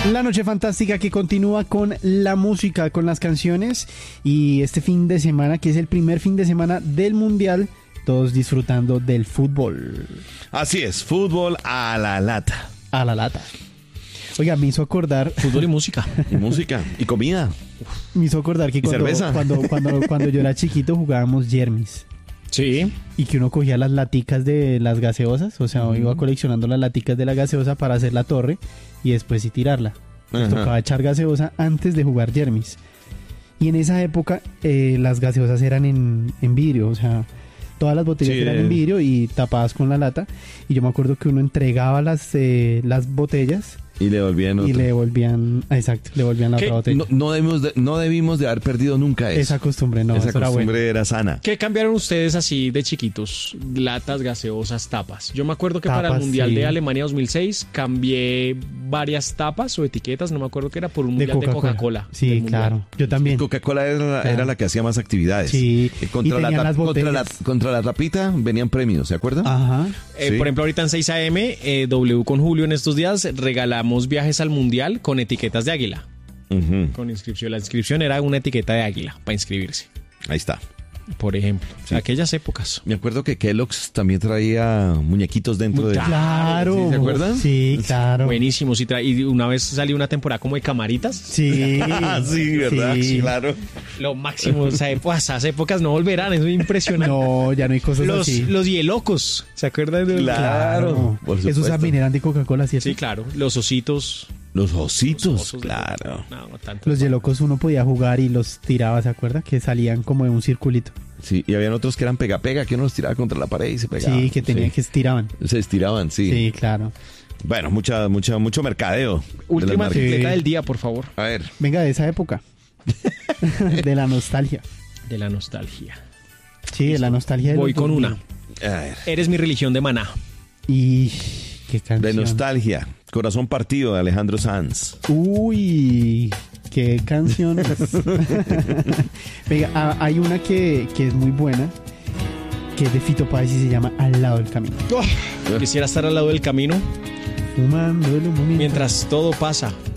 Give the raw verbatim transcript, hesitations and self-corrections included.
La noche fantástica que continúa con la música, con las canciones, y este fin de semana, que es el primer fin de semana del Mundial, todos disfrutando del fútbol. Así es, fútbol a la lata. A la lata. Oiga, me hizo acordar... Fútbol y música. Y música, y comida. Me hizo acordar que cuando, cuando, cuando, cuando yo era chiquito jugábamos yermis. Sí. Y que uno cogía las laticas de las gaseosas, o sea, uh-huh. iba coleccionando las laticas de la gaseosa para hacer la torre y después sí tirarla. Nos uh-huh. tocaba echar gaseosa antes de jugar yermis. Y en esa época eh, las gaseosas eran en, en vidrio, o sea, todas las botellas sí, eran en vidrio y tapadas con la lata. Y yo me acuerdo que uno entregaba las, eh, las botellas... Y le devolvían otra. Y le devolvían, exacto, le devolvían la otra botella. No, no, debimos de, no debimos de haber perdido nunca eso. Esa costumbre, no. Esa eso costumbre era, bueno. era sana. ¿Qué cambiaron ustedes así de chiquitos? Latas, gaseosas, tapas. Yo me acuerdo que tapas, para el Mundial sí. de Alemania dos mil seis cambié varias tapas o etiquetas, no me acuerdo qué era, por un de Mundial Coca-Cola. de Coca-Cola. Sí, claro. Mundial. Yo también. Coca-Cola era, la, claro. era la que hacía más actividades. Sí. Contra, y la, las contra, la, contra la tapita venían premios, ¿se acuerdan? Ajá. Eh, sí. Por ejemplo, ahorita en seis a eme, eh, W con Julio en estos días regalamos viajes al Mundial con etiquetas de águila. Uh-huh. Con inscripción. La inscripción era una etiqueta de águila para inscribirse. Ahí está. Por ejemplo, sí. aquellas épocas. Me acuerdo que Kellogg's también traía muñequitos dentro de... Claro. ¿Sí? ¿Se acuerdan? Sí, claro. Buenísimo. Sí, tra- y una vez salió una temporada como de camaritas. Sí. sí, ¿verdad? Sí. Claro. Lo máximo. O sea, pues, esas épocas no volverán. Es impresionante. No, ya no hay cosas los, así. Los hielocos. ¿Se acuerdan de Claro. claro. Esos también eran de Coca-Cola, ¿cierto? Sí, claro. Los ositos. Los ositos, los osos, claro. No, no tanto. Los hielocos uno podía jugar y los tiraba, ¿se acuerda? Que salían como de un circulito. Sí, y habían otros que eran pega-pega, que uno los tiraba contra la pared y se pegaban. Sí, que tenían sí. que estiraban. Se estiraban, sí. Sí, claro. Bueno, mucha, mucha, mucho mercadeo. Última de tripleta sí. del día, por favor. A ver. Venga, de esa época. De la nostalgia. De la nostalgia. Sí, de la nostalgia. De Voy con dos mil. una. A ver. Eres mi religión de Maná. Y qué canción. De nostalgia. Corazón partido de Alejandro Sanz. Uy, qué canción. Venga, ah, hay una que, que es muy buena, que es de Fito Páez y se llama Al lado del camino. Oh, quisiera estar al lado del camino Fumando el humo mientras todo pasa.